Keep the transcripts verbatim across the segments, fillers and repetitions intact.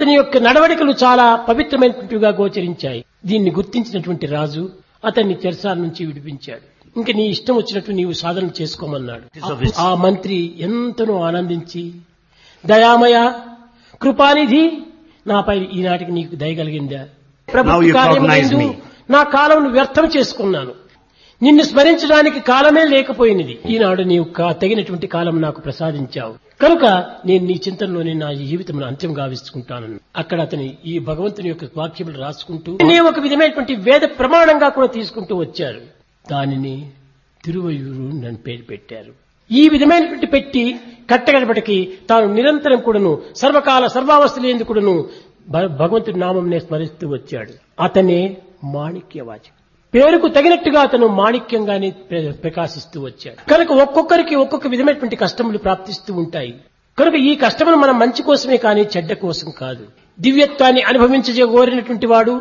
అతని యొక్క నడవడికలు చాలా పవిత్రమైనటువంటివిగా గోచరించాయి. దీన్ని గుర్తించినటువంటి రాజు అతన్ని చెరసాల నుంచి విడిపించాడు. ఇంక నీ ఇష్టం వచ్చినట్టు నీవు సాధన చేసుకోమన్నాడు. ఆ మంత్రి ఎంతనో ఆనందించి, దయామయ కృపానిధి, నాపై ఈనాటికి నీకు దయ కలిగిందా? ప్రభుత్వ కార్యములందు నా కాలమును వ్యర్థం చేసుకున్నాను. నిన్ను స్మరించడానికి కాలమే లేకపోయినది. ఈనాడు నీవు తగినటువంటి కాలం నాకు ప్రసాదించావు కనుక నేను నీ చింతనలోనే నా జీవితం అంత్యం గావించుకుంటాను. అక్కడ అతని ఈ భగవంతుని యొక్క వాక్యములు రాసుకుంటూ నేను ఒక విధమైనటువంటి వేద ప్రమాణంగా కూడా తీసుకుంటూ వచ్చారు. దానిని తిరువయూరు నన్ను పేరు పెట్టారు. ఈ విధమైనటువంటి పెట్టి కట్టగడపటికి తాను నిరంతరం కూడాను సర్వకాల సర్వావస్థలు ఎందుకు కూడాను భగవంతుడి నామంనే స్మరిస్తూ వచ్చాడు. అతనే మాణిక్యవాచకుడు. పేరుకు తగినట్టుగా అతను మాణిక్యంగానే ప్రకాశిస్తూ వచ్చాడు. కనుక ఒక్కొక్కరికి ఒక్కొక్క విధమైనటువంటి కష్టములు ప్రాప్తిస్తూ ఉంటాయి. కనుక ఈ కష్టమును మనం మంచి కోసమే కానీ చెడ్డ కోసం కాదు. దివ్యత్వాన్ని అనుభవించగోరినటువంటి వాడు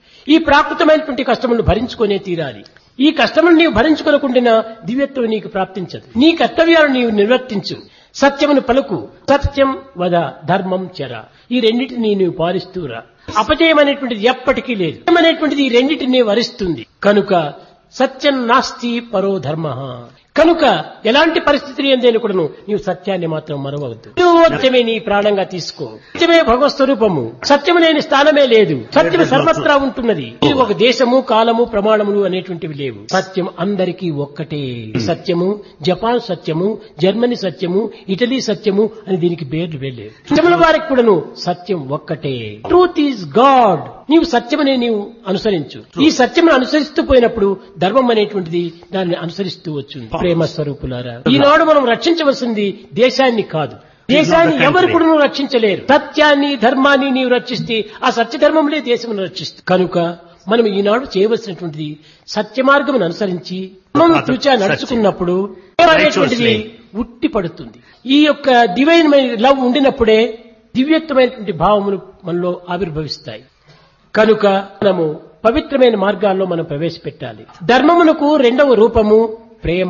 ఈ ప్రాకృతమైనటువంటి కష్టములను భరించుకునే తీరాలి. ఈ కష్టమును నీవు భరించుకోకుండా దివ్యత్వం నీకు ప్రాప్తించదు. నీ కర్తవ్యాలను నీవు నిర్వర్తించు. సత్యమును పలుకు, సత్యం వద, ధర్మం చెర. ఈ రెండింటినీ నీవు పాలిస్తూరా. అపజయం అనేటువంటిది ఎప్పటికీ లేదు. అనేటువంటిది ఈ రెండింటినీ వరిస్తుంది. కనుక సత్యం నాస్తి పరో ధర్మ. కనుక ఎలాంటి పరిస్థితులు ఏందేని కూడాను నీవు సత్యాన్ని మాత్రం మరవవద్దు. సత్యమే నీ ప్రాణంగా తీసుకో. సత్యమే భగవత్ స్వరూపము. సత్యము లేని స్థానమే లేదు. సత్యము సర్వత్రా ఉంటున్నది. ఇది ఒక దేశము, కాలము, ప్రమాణములు అనేటువంటివి లేవు. సత్యం అందరికీ ఒక్కటే. సత్యము జపాన్ సత్యము, జర్మనీ సత్యము, ఇటలీ సత్యము అని దీనికి పేర్లు వెళ్ళేవి. సత్యముల వారికి కూడాను సత్యం ఒక్కటే. Truth is God. నీవు సత్యమనే నీవు అనుసరించు. ఈ సత్యమును అనుసరిస్తూ పోయినప్పుడు ధర్మం అనేటువంటిది దాన్ని అనుసరిస్తూ వచ్చింది. ప్రేమ స్వరూపులారా, ఈనాడు మనం రక్షించవలసింది దేశాన్ని కాదు. దేశాన్ని ఎవరు కూడా నువ్వు రక్షించలేరు. సత్యాన్ని ధర్మాన్ని నీవు రక్షిస్తే ఆ సత్య ధర్మములే దేశమును రక్షిస్తుంది. కనుక మనం ఈనాడు చేయవలసినటువంటిది సత్య మార్గమును అనుసరించి మనం తుచా నడుచుకున్నప్పుడు అనేటువంటిది ఉట్టి పడుతుంది. ఈ యొక్క డివైన్ లవ్ ఉండినప్పుడే దివ్యత్వమైనటువంటి భావములు మనలో ఆవిర్భవిస్తాయి. కనుక మనము పవిత్రమైన మార్గాల్లో మనం ప్రవేశపెట్టాలి. ధర్మమునకు రెండవ రూపము ప్రేమ,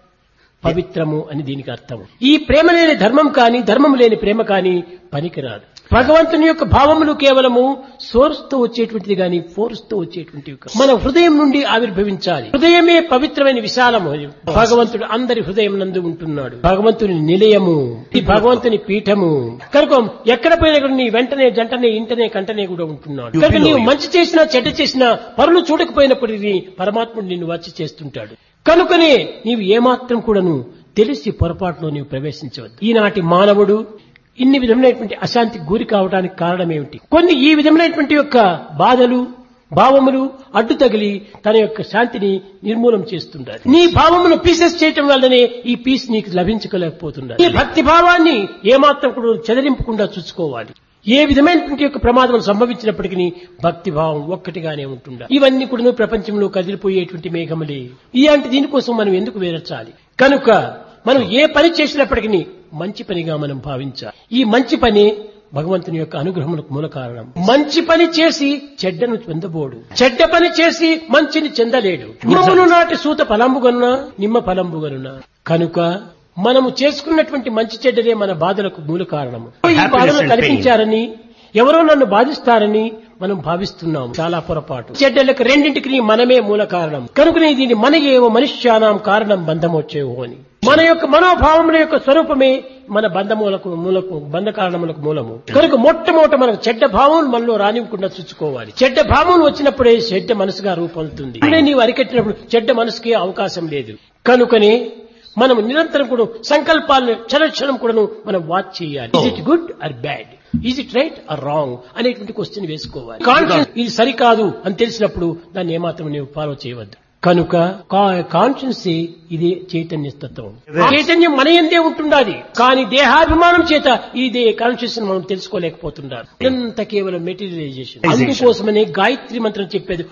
పవిత్రము అని దీనికి అర్థం. ఈ ప్రేమ లేని ధర్మం కాని, ధర్మం లేని ప్రేమ కాని పనికిరాదు. భగవంతుని యొక్క భావములు కేవలము సోర్స్తో వచ్చేటువంటిది గాని ఫోర్స్తో వచ్చేటువంటివి కాదు. మన హృదయం నుండి ఆవిర్భవించాలి. హృదయమే పవిత్రమైన విశాలము. భగవంతుడు అందరి హృదయం నందు ఉంటున్నాడు. భగవంతుని నిలయము, ఈ భగవంతుని పీఠము. కనుక ఎక్కడ పోయినా కూడా నీ వెంటనే జంటనే ఇంటనే కంటనే కూడా ఉంటున్నాడు. కనుక నీవు మంచి చేసినా చెడ్డ చేసినా పరులు చూడకపోయినప్పటికీ పరమాత్ముడు నిన్ను వచ్చి చేస్తుంటాడు. కనుకనే నీవు ఏమాత్రం కూడాను తెలిసి పొరపాటులో నీవు ప్రవేశించవద్దు. ఈనాటి మానవుడు ఇన్ని విధమైనటువంటి అశాంతికి గురి కావడానికి కారణమేమిటి? కొన్ని ఈ విధమైనటువంటి యొక్క బాధలు, భావములు అడ్డు తగిలి తన యొక్క శాంతిని నిర్మూలం చేస్తుంటారు. నీ భావమును పీసెస్ చేయటం వల్లనే ఈ పీస్ నీకు లభించలేకపోతున్నారు. ఈ భక్తి భావాన్ని ఏమాత్రం కూడా చెదరింపకుండా చూసుకోవాలి. ఏ విధమైనటువంటి యొక్క ప్రమాదం సంభవించినప్పటికీ భక్తి భావం ఒక్కటిగానే ఉంటుందా. ఇవన్నీ కూడా ప్రపంచంలో కదిలిపోయేటువంటి మేఘములే. ఇలాంటి దీనికోసం మనం ఎందుకు వేరచాలి? కనుక మనం ఏ పని చేసినప్పటికీ మంచి పనిగా మనం భావించాలి. ఈ మంచి పని భగవంతుని యొక్క అనుగ్రహములకు మూల కారణం. మంచి పని చేసి చెడ్డను చెందబోడు, చెడ్డ పని చేసి మంచిని చెందలేడు. నిమ్మను నాటి సూత ఫలంబుగనున్నా నిమ్మ ఫలంబుగనున్నా. కనుక మనము చేసుకున్నటువంటి మంచి చెడ్డలే మన బాధలకు మూల కారణము. ఈ బాధలు కల్పించారని, ఎవరో నన్ను బాధిస్తారని మనం భావిస్తున్నాము. చాలా పొరపాటు. చెడ్డలకు రెండింటికి మనమే మూల కారణం. కనుకనే దీన్ని మన ఏవో మనుష్యానాం కారణం బంధమొచ్చేవో అని. మన యొక్క మనోభావముల యొక్క స్వరూపమే మన బంధములకు మూలకు బంధ కారణములకు మూలము. కనుక మొట్టమొదట మనకు చెడ్డ భావం మనలో రానివ్వకుండా చూసుకోవాలి. చెడ్డ భావం వచ్చినప్పుడే చెడ్డ మనసుగా రూపొందుతుంది. నీవు అరికట్టినప్పుడు చెడ్డ మనసుకే అవకాశం లేదు. కనుకనే మనం నిరంతరం కూడా సంకల్పాలను క్షణక్షణం కూడా మనం వాచ్ చేయాలి. Is it good or bad, is it right are wrong అనేటువంటి క్వశ్చన్ వేసుకోవాలి. కాన్షియన్స్ ఇది సరికాదు అని తెలిసినప్పుడు దాన్ని ఏమాత్రం నీవు ఫాలో చేయవద్దు. కనుక కాన్షియన్స్ ఇది చైతన్య తత్వం. చైతన్యం మన ఎందే ఉంటుండాలి. కానీ దేహాభిమానం చేత ఇది కాన్షియస్ మనం తెలుసుకోలేకపోతున్నారు. ఇదంతా కేవలం మెటీరియలైజేషన్. అందుకోసమనే గాయత్రి మంత్రం చెప్పేది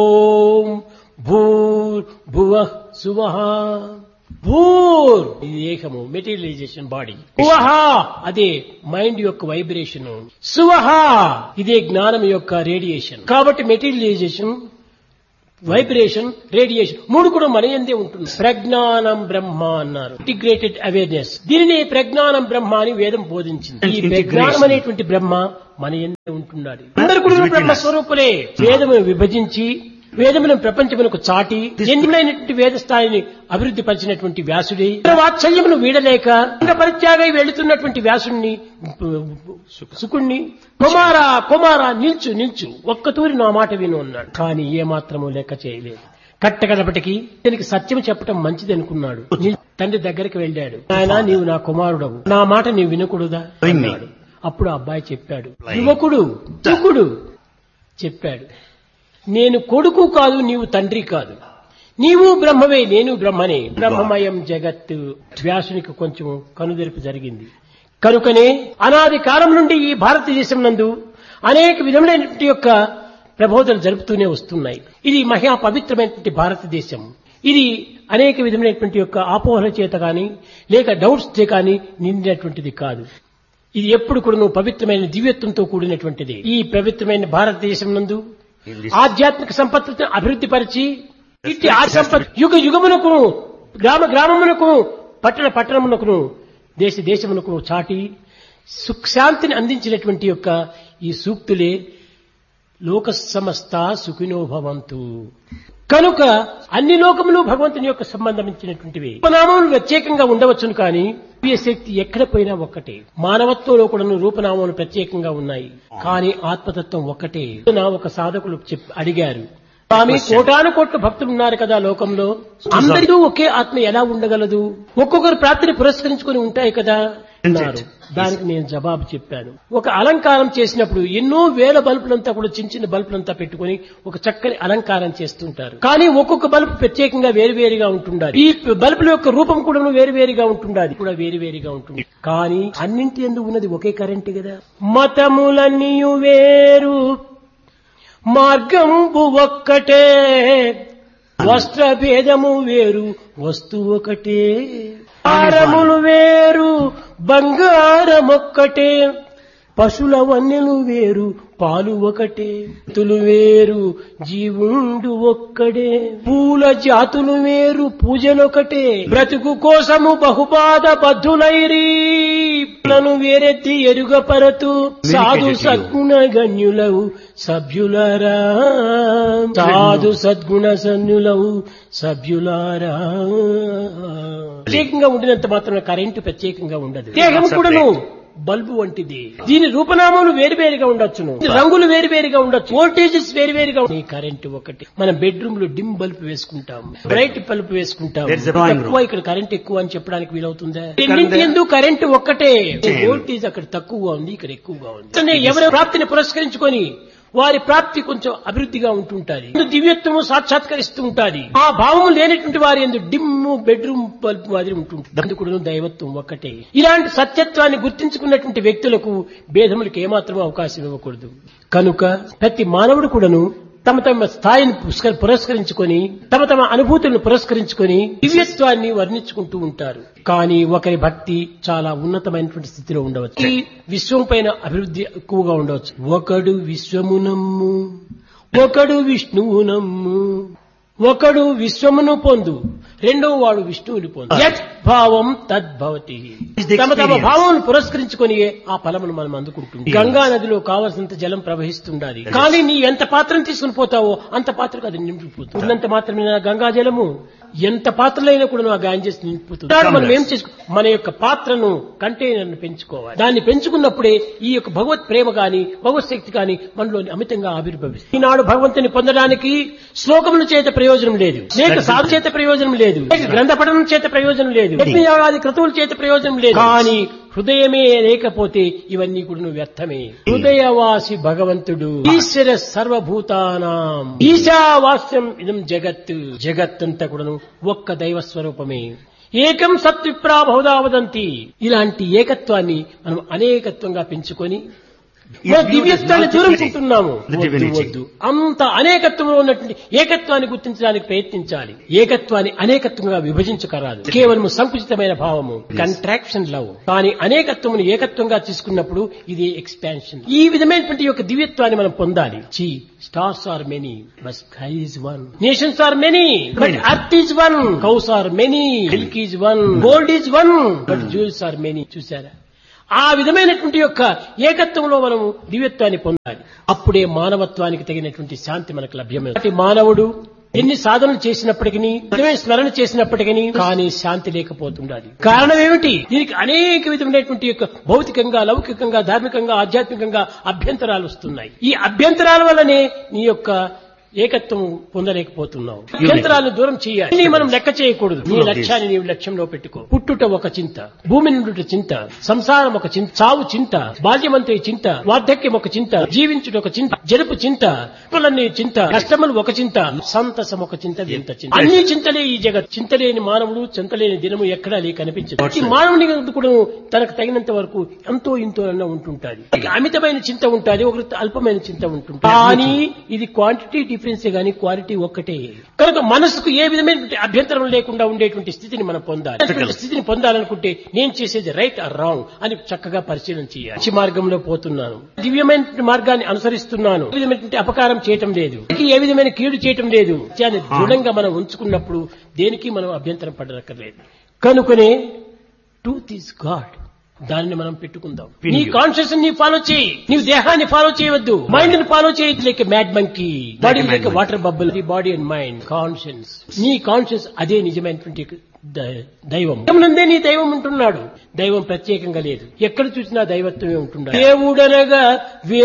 ఓం భూర్ భువః సువః. భూర్ ఇది ఏకము, మెటీరియలైజేషన్ బాడీ. భువః అదే మైండ్ యొక్క వైబ్రేషన్. సువః ఇదే జ్ఞానం యొక్క రేడియేషన్. కాబట్టి మెటీరియలైజేషన్ వైబ్రేషన్, రేడియేషన్ మూడు కూడా మన యందే ఉంటుంది. ప్రజ్ఞానం బ్రహ్మ అన్నారు, ఇంటిగ్రేటెడ్ అవేర్నెస్. దీనిని ప్రజ్ఞానం బ్రహ్మ అని వేదం బోధించింది. ఈ ప్రజ్ఞానం అనేటువంటి బ్రహ్మ మన యందే ఉంటున్నాడు. అందరు కూడా బ్రహ్మ స్వరూపులే. వేదమును విభజించి వేదములను ప్రపంచమునకు చాటి ఎన్నిమైనటువంటి వేద స్థాయిని అభివృద్ధి పరిచినటువంటి వ్యాసుడే వాత్సల్యమును వీడలేక పరిత్యాగై వెళుతున్నటువంటి వ్యాసుడిని సుకుణ్ణి కుమారా కుమారా నిల్చు నిల్చు ఒక్కతూరి నా మాట విను అన్నాడు. కానీ ఏ మాత్రము లెక్క చేయలేదు. కట్టగడపటికి దీనికి సత్యం చెప్పడం మంచిది అనుకున్నాడు. తండ్రి దగ్గరికి వెళ్ళాడు. ఆయన నీవు నా కుమారుడవు, నా మాట నీవు వినకూడదా అన్నాడు. అప్పుడు ఆ అబ్బాయి చెప్పాడు, యువకుడు యువకుడు చెప్పాడు, నేను కొడుకు కాదు, నీవు తండ్రి కాదు, నీవు బ్రహ్మవే, నేను బ్రహ్మనే, బ్రహ్మమయం జగత్తు. వ్యాసునికి కొంచెం కనుదెరుపు జరిగింది. కనుకనే అనాది కాలం నుండి ఈ భారతదేశం నందు అనేక విధములైనటువంటి యొక్క ప్రబోధనలు జరుపుతూనే వస్తున్నాయి. ఇది మహా పవిత్రమైనటువంటి భారతదేశం. ఇది అనేక విధమైనటువంటి యొక్క ఆపోహల చేత కానీ లేక డౌట్స్ చే కానీ నిండినటువంటిది కాదు. ఇది ఎప్పుడు కూడా నువ్వు పవిత్రమైన దివ్యత్వంతో కూడినటువంటిది. ఈ పవిత్రమైన భారతదేశం నందు ఆధ్యాత్మిక సంపత్తిని అభివృద్ధి పరిచి ఇట్టి ఆ సంపత్ యుగ యుగమునకు గ్రామ గ్రామమునకు పట్టణ పట్టణమునకును దేశ దేశమునకు చాటి సుఖశాంతిని అందించినటువంటి యొక్క ఈ సూక్తులే లోక సమస్త సుఖినో భవంతు. కనుక అన్ని లోకములు భగవంతుని యొక్క సంబంధించినటువంటివి. రూపనామములు ప్రత్యేకంగా ఉండవచ్చును కానీ దివ్య శక్తి ఎక్కడ పోయినా ఒక్కటే. మానవత్వంలో కూడా రూపనామములు ప్రత్యేకంగా ఉన్నాయి, కానీ ఆత్మతత్వం ఒక్కటే. నా ఒక సాధకులు అడిగారు, స్వామి కోటాను కోట్ల భక్తులు ఉన్నారు కదా లోకంలో, అందరితో ఒకే ఆత్మ ఎలా ఉండగలదు? ఒక్కొక్కరు ప్రార్థన పురస్కరించుకుని ఉంటాయి కదా అన్నారు. దానికి నేను జవాబు చెప్పాను. ఒక అలంకారం చేసినప్పుడు ఎన్నో వేల బల్బులంతా కూడా చిన్న చిన్న బల్బులంతా పెట్టుకుని ఒక చక్కని అలంకారం చేస్తుంటారు. కానీ ఒక్కొక్క బల్బు ప్రత్యేకంగా వేరువేరుగా ఉంటుండాలి. ఈ బల్బుల యొక్క రూపం కూడా వేరువేరుగా ఉంటుండాలి, కూడా వేరువేరుగా ఉంటుంది. కానీ అన్నింటి యందు ఉన్నది ఒకే కరెంట్ కదా. మతములన్నీ వేరు, మార్గంబు ఒక్కటే, వస్త్ర భేదము వేరు, వస్తువు ఒకటే, హారములు వేరు, బంగారమొక్కటే, పశుల వన్నెలు వేరు, పాలు ఒకటే, తులు వేరు, జీవుండు ఒక్కడే, పూల జాతులు వేరు, పూజలొకటే, బ్రతుకు కోసము బహుబాధ బద్ధులైరీ నను వేరెత్తి ఎరుగపరతు, సాధు సద్గుణ గణ్యులవు సభ్యులారా, సాధు సద్గుణ సన్యులవు సభ్యులారా. ప్రత్యేకంగా ఉండినంత మాత్రం కరెంటు ప్రత్యేకంగా ఉండదు. దేహం కూడాను బల్బు వంటిది. దీని రూపనామాలు వేరువేరుగా ఉండొచ్చును, రంగులు వేరువేరుగా ఉండొచ్చు, వోల్టేజెస్ వేరువేరుగా. ఈ కరెంటు ఒకటి. మనం బెడ్రూమ్ లో డిమ్ బల్బ్ వేసుకుంటాం, బ్రైట్ బల్బ్ వేసుకుంటాం. తక్కువ ఇక్కడ కరెంట్ ఎక్కువ అని చెప్పడానికి వీలవుతుందా? రెండింటి ఎందుకు కరెంటు ఒక్కటే. వోల్టేజ్ అక్కడ తక్కువగా ఉంది, ఇక్కడ ఎక్కువగా ఉంది. ఎవరి ప్రాప్తిని పురస్కరించుకొని వారి ప్రాప్తి కొంచెం అభివృద్ధిగా ఉంటుంటాది, దివ్యత్వము సాక్షాత్కరిస్తూ ఉంటాది. ఆ భావము లేనటువంటి వారి ఎందు డిమ్ము బెడ్రూమ్ బల్బ్ మాదిరి ఉంటుంటుంది. అందుకు దైవత్వం ఒక్కటే. ఇలాంటి సత్యత్వాన్ని గుర్తించుకున్నటువంటి వ్యక్తులకు భేదములకు ఏమాత్రం అవకాశం ఇవ్వకూడదు. కనుక ప్రతి మానవుడు కూడాను తమ తమ స్థాయిని పురస్కరించుకొని తమ తమ అనుభూతులను పురస్కరించుకొని దివ్యత్వాన్ని వర్ణించుకుంటూ ఉంటారు. కానీ ఒకరి భక్తి చాలా ఉన్నతమైనటువంటి స్థితిలో ఉండవచ్చు, ఈ విశ్వం పైన అభివృద్ధి ఎక్కువగా ఉండవచ్చు. ఒకడు విశ్వమునమ్ము, ఒకడు విష్ణువు నమ్ము, ఒకడు విశ్వమును పొందు, రెండో వాడు విష్ణువుని పొందు. యత్ భావం తద్భవతి. తమ తమ భావం పురస్కరించుకొని ఆ ఫలమును మనం అందుకుంటుంది. గంగా నదిలో కావలసినంత జలం ప్రవహిస్తుండాలి, కానీ నీ ఎంత పాత్రను తీసుకుని పోతావో అంత పాత్రకు అది నిండిపోతుంది. ఉన్నంత మాత్రమే గంగా జలము ఎంత పాత్రలైనా కూడా ఆ గాంజెస్ నిండిపోతుంది. మనం ఏం చేసుకో, మన యొక్క పాత్రను కంటైనర్ ను పెంచుకోవాలి. దాన్ని పెంచుకున్నప్పుడే ఈ యొక్క భగవత్ ప్రేమ గాని భగవత్ శక్తి గాని మనలో అమితంగా ఆవిర్భవిస్తుంది. ఈనాడు భగవంతుని పొందడానికి శ్లోకముల చేత ప్రయోజనం లేదు, లేక సాధు చేత ప్రయోజనం లేదు, లేక గ్రంథ పఠనం చేత ప్రయోజనం లేదు, యజ్ఞయాగాది క్రతువుల చేత ప్రయోజనం లేదు. కానీ హృదయమే లేకపోతే ఇవన్నీ కూడా వ్యర్థమే. హృదయవాసి భగవంతుడు ఈశ్వర సర్వభూతానాం ఈశావాస్యం ఇదం జగత్. జగత్తంతా కూడాను ఒక్క దైవ స్వరూపమే. ఏకం సత్విప్రా బహుదా వదంతి. ఇలాంటి ఏకత్వాన్ని మనం అనేకత్వంగా పెంచుకొని మన దివ్యత్వాన్ని దూరం చుంటున్నాము. వద్దు, అంత అనేకత్వంలో ఉన్నటువంటి ఏకత్వాన్ని గుర్తించడానికి ప్రయత్నించాలి. ఏకత్వాన్ని అనేకత్వంగా విభజించకరాదు. కేవలం సంకుచితమైన భావము, కంట్రాక్షన్ లవ్. కానీ అనేకత్వమును ఏకత్వంగా తీసుకున్నప్పుడు ఇది ఎక్స్పాన్షన్. ఈ విధమైనటువంటి యొక్క దివ్యత్వాన్ని మనం పొందాలి. చీ stars are many but sky is one, nations are many but earth is one, cows are many milk is one, gold is one but jewels are many. చూసారా, ఆ విధమైనటువంటి యొక్క ఏకత్వంలో మనము దివ్యత్వాన్ని పొందాలి. అప్పుడే మానవత్వానికి తగినటువంటి శాంతి మనకు లభ్యమవుతుంది. మానవుడు ఎన్ని సాధనలు చేసినప్పటికీ, నిజమైన స్మరణ చేసినప్పటికీ కానీ శాంతి లేకపోతుండాలి. కారణం ఏమిటి? దీనికి అనేక విధమైనటువంటి యొక్క భౌతికంగా, లౌకికంగా, ధార్మికంగా, ఆధ్యాత్మికంగా అభ్యంతరాలు వస్తున్నాయి. ఈ అభ్యంతరాల వల్లనే నీ యొక్క ఏకత్వం పొందలేకపోతున్నావు. అభ్యంతరాలను దూరం చేయాలి. నీ మనం లెక్క చేయకూడదు. నీ లక్ష్యాన్ని నీవు లక్ష్యంలో పెట్టుకో. పుట్టుట ఒక చింత, భూమి నుండి చింత, సంసారం ఒక చింత, చావు చింత, బాల్యమంతే చింత, వార్ధక్యం ఒక చింత, జీవించుట ఒక చింత, జరుపు చింత, కులన్నీ చింత, కష్టములు ఒక చింత, సంతసం ఒక చింత, వింత చింత. అన్ని చింతలే ఈ జగత్. చింతలేని మానవుడు, చింతలేని దినము ఎక్కడా లే కనిపించదు. ఈ మానవుని కూడా తనకు తగినంత వరకు ఎంతో ఇంతో అన్న ఉంటుంటాది. అమితమైన చింత ఉంటుంది, ఒకరి అల్పమైన చింత ఉంటుంది. కానీ ఇది క్వాంటిటీ డిఫరెన్స్ గానీ క్వాలిటీ ఒక్కటే. కనుక మనసుకు ఏ విధమైన అభ్యంతరం లేకుండా ఉండేటువంటి స్థితిని మనం పొందాలి. స్థితిని పొందాలనుకుంటే నేను చేసేది రైట్ ఆర్ రాంగ్ అని చక్కగా పరిశీలన చేయాలి. మంచి మార్గంలో పోతున్నాను, దివ్యమైన మార్గాన్ని అనుసరిస్తున్నాను, ఏ విధమైనటువంటి అపకారం చేయటం లేదు, ఏ విధమైన కీడు చేయటం లేదు, దాన్ని దృఢంగా మనం ఉంచుకున్నప్పుడు దేనికి మనం అభ్యంతరం పడనక్కర్లేదు. కనుకనే ట్రూత్ ఈజ్ గాడ్, దానిని మనం పెట్టుకుందాం. నీ కాన్షియస్ ని ఫాలో చేయి, నీవు దేహాన్ని ఫాలో చేయవద్దు. మైండ్ ని ఫాలో చేయొద్దు. Like mad monkey, body like water bubble. The body and mind, conscience, నీ కాన్షియస్ అదే నిజమైనటువంటి దైవం. నందే నీ దైవం ఉంటున్నాడు. దైవం ప్రత్యేకంగా లేదు, ఎక్కడ చూసినా దైవత్వమే ఉంటున్నాడు. దేవుడనగా